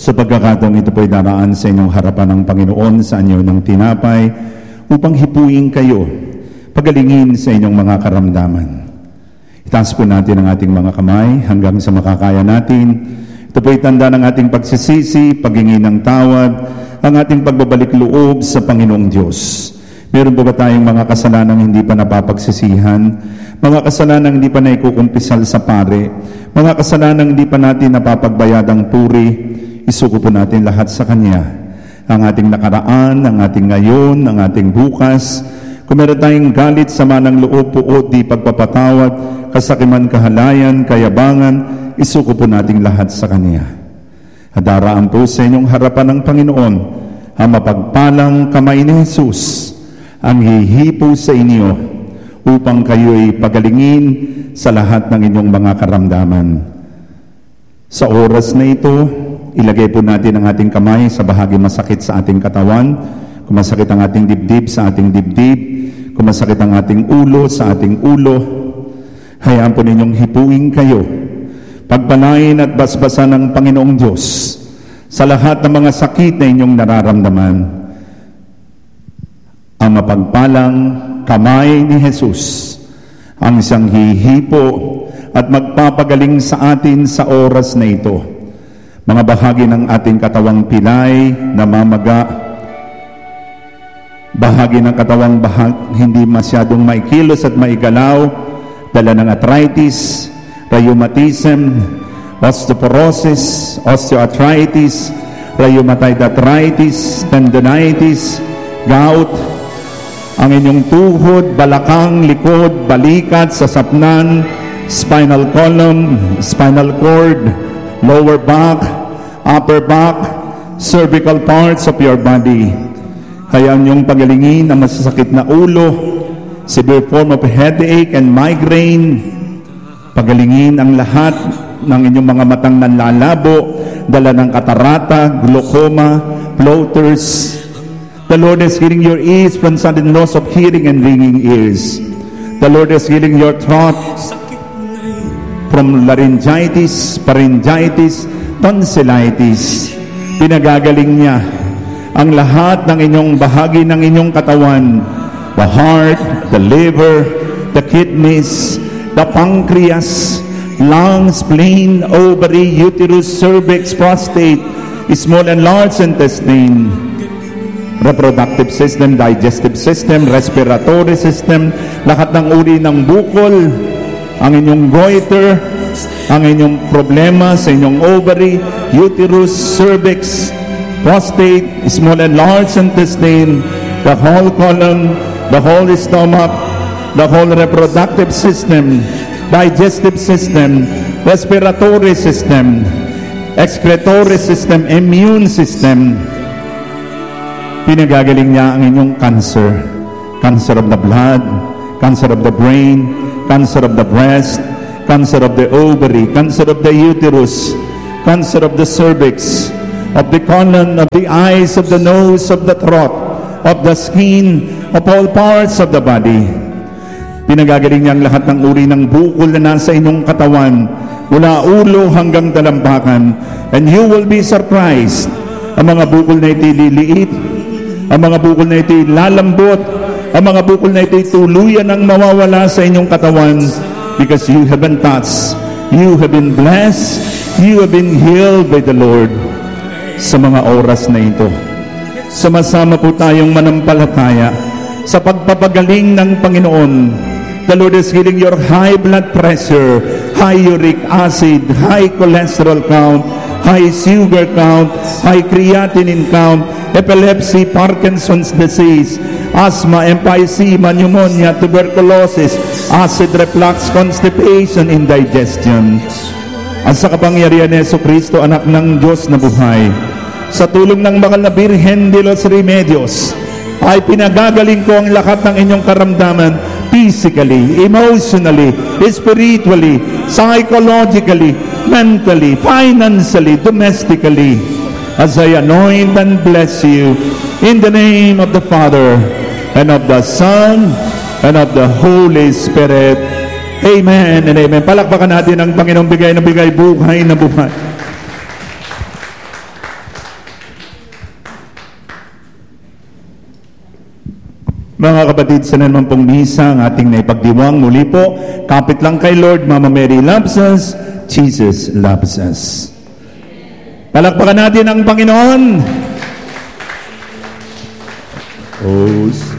Sa pagkakataong ito po'y daraan sa inyong harapan ng Panginoon sa anyo ng tinapay upang hipuin kayo, pagalingin sa inyong mga karamdaman. Itaas po natin ang ating mga kamay hanggang sa makakaya natin. Ito po'y tanda ng ating pagsisisi, paghingi ng tawad, ang ating pagbabalik loob sa Panginoong Diyos. Meron po ba tayong mga kasalanang hindi pa napapagsisihan? Mga kasalanang hindi pa naikukumpisal sa pare? Mga kasalanang hindi pa natin napapagbayadang puri? Isuko po natin lahat sa Kanya. Ang ating nakaraan, ang ating ngayon, ang ating bukas. Kung meron tayong galit, sama ng loob, puot, di pagpapatawad, kasakiman, kahalayan, kayabangan, isuko po natin lahat sa Kanya. At daraan po sa inyong harapan ng Panginoon, ang mapagpalang kamay ni Jesus, ang hihipo sa inyo, upang kayo'y pagalingin sa lahat ng inyong mga karamdaman. Sa oras na ito, ilagay po natin ang ating kamay sa bahagi masakit sa ating katawan. Kung masakit ang ating dibdib, sa ating dibdib. Kung masakit ang ating ulo, sa ating ulo. Hayaan po ninyong hipuin kayo. Pagpalain at basbasan ng Panginoong Diyos sa lahat ng mga sakit na inyong nararamdaman. Ang mapagpalang kamay ni Jesus, ang isang hihipo at magpapagaling sa atin sa oras na ito. Mga bahagi ng ating katawang pilay, namamaga, bahagi ng katawang hindi masyadong maikilos at maigalaw, dala ng arthritis, rheumatism, osteoporosis, osteoarthritis, rheumatoid arthritis, tendonitis, gout, ang inyong tuhod, balakang, likod, balikat, sasapnan, spinal column, spinal cord, lower back, upper back, cervical parts of your body. Kaya yung pagalingin ang masasakit na ulo, severe form of headache and migraine. Pagalingin ang lahat ng inyong mga matang nanlalabo, dala ng katarata, glaucoma, floaters. The Lord is healing your ears from sudden loss of hearing and ringing ears. The Lord is healing your throat from laryngitis, pharyngitis, tonsillitis. Pinagagaling niya ang lahat ng inyong bahagi ng inyong katawan. The heart, the liver, the kidneys, the pancreas, lungs, spleen, ovary, uterus, cervix, prostate, small and large intestine, reproductive system, digestive system, respiratory system, lahat ng uri ng bukol, ang inyong goiter, ang inyong problema sa inyong ovary, uterus, cervix, prostate, small and large intestine, the whole colon, the whole stomach, the whole reproductive system, digestive system, respiratory system, excretory system, immune system. Pinagagaling niya ang inyong cancer, cancer of the blood, cancer of the brain, cancer of the breast, cancer of the ovary, cancer of the uterus, cancer of the cervix, of the colon, of the eyes, of the nose, of the throat, of the skin, of all parts of the body. Pinagagaling niya ang lahat ng uri ng bukol na nasa inyong katawan, mula ulo hanggang dalampakan. And you will be surprised. Ang mga bukol na ito'y liliit, ang mga bukol na ito'y lalambot, ang mga bukol na ito'y tuluyan ang mawawala sa inyong katawan, because you have been touched, you have been blessed, you have been healed by the Lord. Sa mga oras na ito, sama-sama po tayong manampalataya sa pagpapagaling ng Panginoon. The Lord is healing your high blood pressure, high uric acid, high cholesterol count, high sugar count, high creatinine count, epilepsy, Parkinson's disease, asthma, emphysema, pneumonia, tuberculosis, acid reflux, constipation, indigestion. At sa kapangyarihan ni Jesucristo, anak ng Diyos na buhay, sa tulong ng Mahal na Birhen de los Remedios, ay pinagagaling ko ang lahat ng inyong karamdaman, physically, emotionally, spiritually, psychologically, mentally, financially, domestically, as I anoint and bless you in the name of the Father and of the Son and of the Holy Spirit. Amen and amen. Palakpakan natin ang Panginoong bigay na bigay, buhay na buhay. Mga kapatid, sa naman pong misa ang ating naipagdiwang muli po. Kapit lang kay Lord, Mama Mary loves us, Jesus loves us. Palakpakan natin ang Panginoon. Oh,